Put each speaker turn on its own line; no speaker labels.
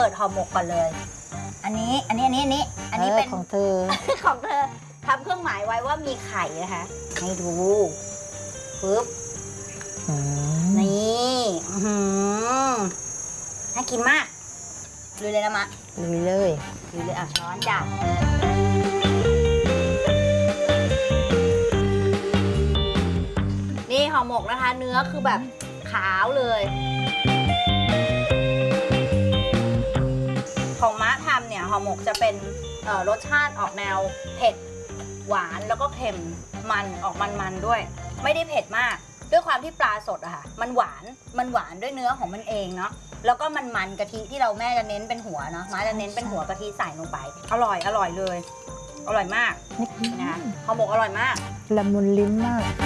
ปิดห่อหมกก่อนเลยอันนี้เป็น
ของเธอ
ของเธอทำเครื่องหมายไว้ว่ามีไข่นะคะให้ดูปึ๊บนี่น่ากินมากลุยเลยนะมะ
ลุยเลย
ช้อนจ้ะนี่ห่อหมกนะคะเนื้อคือแบบขาวเลยของมะทำเนี่ยห่อหมกจะเป็นรสชาติออกแนวเผ็ดหวานแล้วก็เค็มมันออกมันด้วยไม่ได้เผ็ดมากด้วยความที่ปลาสดอะค่ะมันหวานด้วยเนื้อของมันเองเนาะแล้วก็มันกะทิที่เราแม่จะเน้นเป็นหัวเนาะม้าจะเน้นเป็นหัวกะทิใส่ลงไปอร่อยเลยอร่อยมากนี่นะคะห่อหมกอร่อยมาก
ละมุนลิ้นมาก